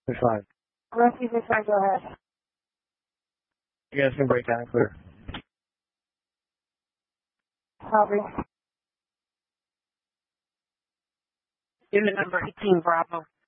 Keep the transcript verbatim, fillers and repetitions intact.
It's fine. Rescue six five, go ahead. You guys can break down clear. Copy. Unit number eighteen, Bravo.